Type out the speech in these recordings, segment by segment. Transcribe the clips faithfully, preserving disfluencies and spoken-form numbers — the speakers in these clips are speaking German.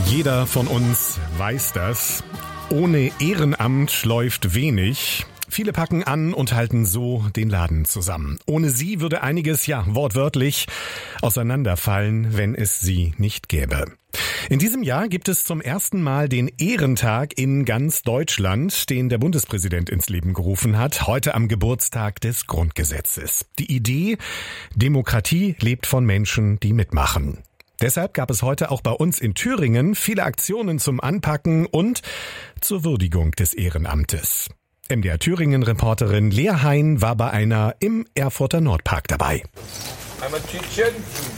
Jeder von uns weiß das. Ohne Ehrenamt läuft wenig. Viele packen an und halten so den Laden zusammen. Ohne sie würde einiges, ja, wortwörtlich auseinanderfallen, wenn es sie nicht gäbe. In diesem Jahr gibt es zum ersten Mal den Ehrentag in ganz Deutschland, den der Bundespräsident ins Leben gerufen hat, heute am Geburtstag des Grundgesetzes. Die Idee: Demokratie lebt von Menschen, die mitmachen. Deshalb gab es heute auch bei uns in Thüringen viele Aktionen zum Anpacken und zur Würdigung des Ehrenamtes. M D R Thüringen-Reporterin Lea Hein war bei einer im Erfurter Nordpark dabei. Einmal Tütchen.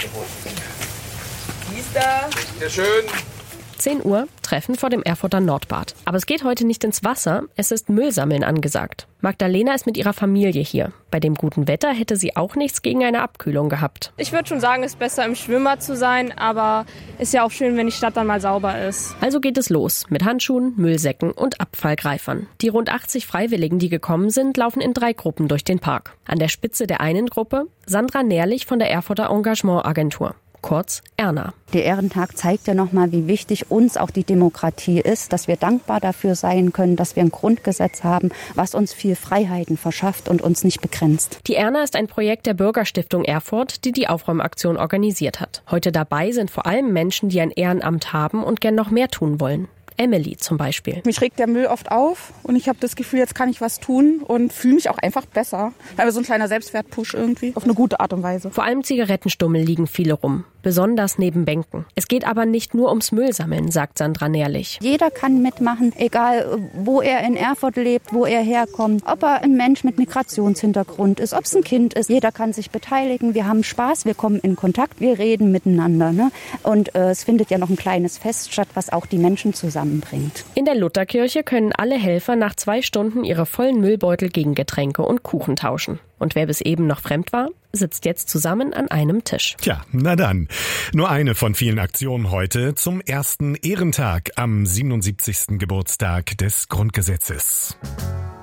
Die ist da. Sehr schön. zehn Uhr, Treffen vor dem Erfurter Nordbad. Aber es geht heute nicht ins Wasser, es ist Müllsammeln angesagt. Magdalena ist mit ihrer Familie hier. Bei dem guten Wetter hätte sie auch nichts gegen eine Abkühlung gehabt. Ich würde schon sagen, es ist besser im Schwimmbad zu sein, aber ist ja auch schön, wenn die Stadt dann mal sauber ist. Also geht es los mit Handschuhen, Müllsäcken und Abfallgreifern. Die rund achtzig Freiwilligen, die gekommen sind, laufen in drei Gruppen durch den Park. An der Spitze der einen Gruppe Sandra Nährlich von der Erfurter Engagement-Agentur. Kurz Erna. Der Ehrentag zeigt ja nochmal, wie wichtig uns auch die Demokratie ist, dass wir dankbar dafür sein können, dass wir ein Grundgesetz haben, was uns viel Freiheiten verschafft und uns nicht begrenzt. Die Erna ist ein Projekt der Bürgerstiftung Erfurt, die die Aufräumaktion organisiert hat. Heute dabei sind vor allem Menschen, die ein Ehrenamt haben und gern noch mehr tun wollen. Emily zum Beispiel. Mich regt der Müll oft auf und ich habe das Gefühl, jetzt kann ich was tun und fühle mich auch einfach besser. Also so ein kleiner Selbstwertpush irgendwie, auf eine gute Art und Weise. Vor allem Zigarettenstummel liegen viele rum, besonders neben Bänken. Es geht aber nicht nur ums Müllsammeln, sagt Sandra Nährlich. Jeder kann mitmachen, egal wo er in Erfurt lebt, wo er herkommt, ob er ein Mensch mit Migrationshintergrund ist, ob es ein Kind ist. Jeder kann sich beteiligen, wir haben Spaß, wir kommen in Kontakt, wir reden miteinander. Ne? Und äh, es findet ja noch ein kleines Fest statt, was auch die Menschen zusammen bringt. In der Lutherkirche können alle Helfer nach zwei Stunden ihre vollen Müllbeutel gegen Getränke und Kuchen tauschen. Und wer bis eben noch fremd war, sitzt jetzt zusammen an einem Tisch. Tja, na dann. Nur eine von vielen Aktionen heute zum ersten Ehrentag am siebenundsiebzigsten Geburtstag des Grundgesetzes.